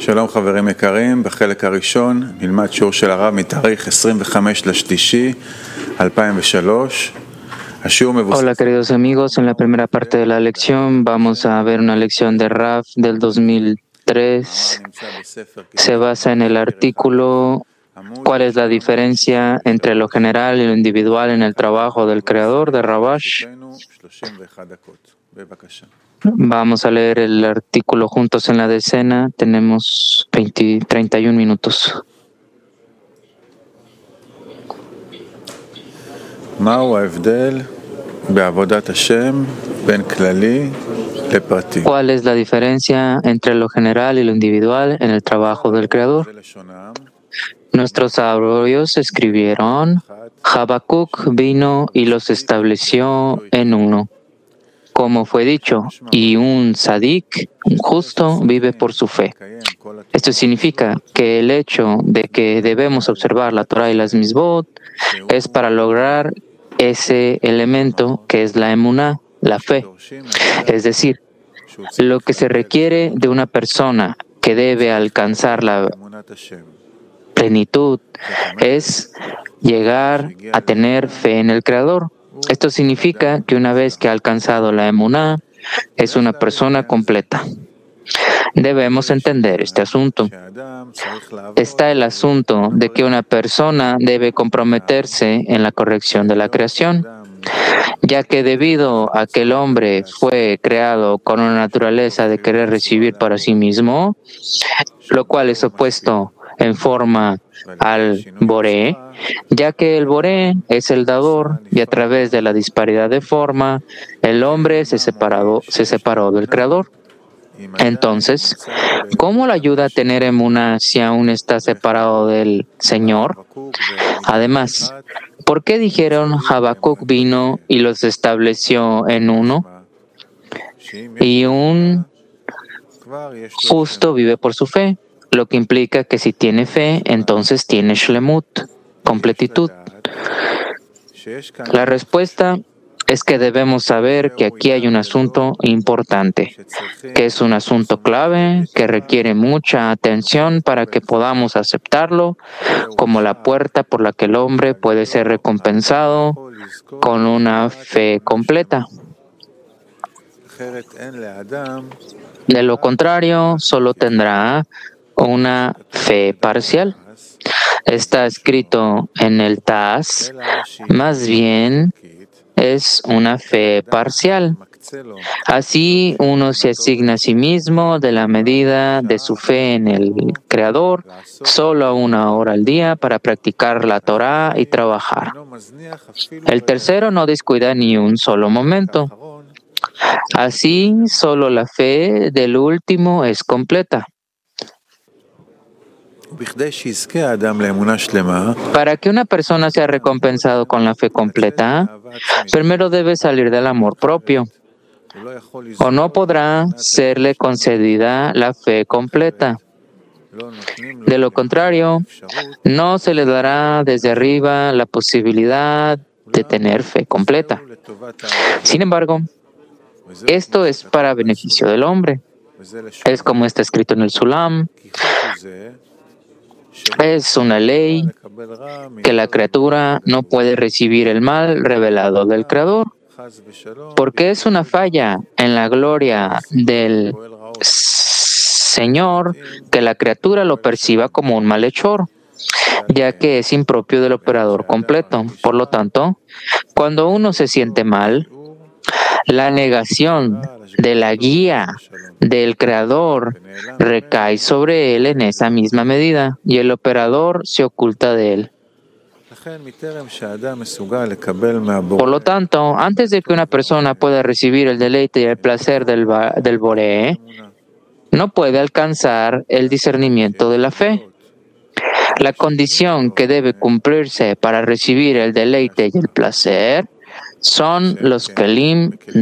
שלום חברים יקרים, בחלק הראשון נלמד שיעור של הרב מתאריך 25/3/2003. Hola queridos amigos, en la primera parte de la lección vamos a ver una lección de Rav del 2003. Se basa en el artículo ¿cuál es la diferencia entre lo general y lo individual en el trabajo del creador de Rabash? Vamos a leer el artículo juntos en la decena. Tenemos 31 minutos. ¿Cuál es la diferencia entre lo general y lo individual en el trabajo del Creador? Nuestros sabios escribieron, Habacuc vino y los estableció en uno. Como fue dicho, y un tzadik, un justo, vive por su fe. Esto significa que el hecho de que debemos observar la Torah y las Misbot es para lograr ese elemento que es la emuná, la fe. Es decir, lo que se requiere de una persona que debe alcanzar la plenitud es llegar a tener fe en el Creador. Esto significa que una vez que ha alcanzado la emuná, es una persona completa. Debemos entender este asunto. Está el asunto de que una persona debe comprometerse en la corrección de la creación, ya que debido a que el hombre fue creado con una naturaleza de querer recibir para sí mismo, lo cual es opuesto en forma al Boré, ya que el Boré es el dador y a través de la disparidad de forma, el hombre se separó del Creador. Entonces, ¿cómo le ayuda a tener emuná si aún está separado del Señor? Además, ¿por qué dijeron Habacuc vino y los estableció en uno? Y un justo vive por su fe, lo que implica que si tiene fe, entonces tiene shlemut, completitud. La respuesta es que debemos saber que aquí hay un asunto importante, que es un asunto clave, que requiere mucha atención para que podamos aceptarlo como la puerta por la que el hombre puede ser recompensado con una fe completa. De lo contrario, solo tendrá una fe parcial. Está escrito en el Taz, más bien es una fe parcial. Así uno se asigna a sí mismo de la medida de su fe en el Creador, solo 1 hora al día para practicar la Torah y trabajar. El tercero no descuida ni un solo momento. Así, solo la fe del último es completa. Para que una persona sea recompensado con la fe completa, primero debe salir del amor propio, o no podrá serle concedida la fe completa. De lo contrario, no se le dará desde arriba la posibilidad de tener fe completa. Sin embargo, esto es para beneficio del hombre. Es como está escrito en el Sulam. Es una ley que la criatura no puede recibir el mal revelado del Creador, porque es una falla en la gloria del Señor que la criatura lo perciba como un malhechor, ya que es impropio del operador completo. Por lo tanto, cuando uno se siente mal, la negación de la guía del Creador recae sobre él en esa misma medida y el operador se oculta de él. Por lo tanto, antes de que una persona pueda recibir el deleite y el placer del Boré, no puede alcanzar el discernimiento de la fe. La condición que debe cumplirse para recibir el deleite y el placer son los kelim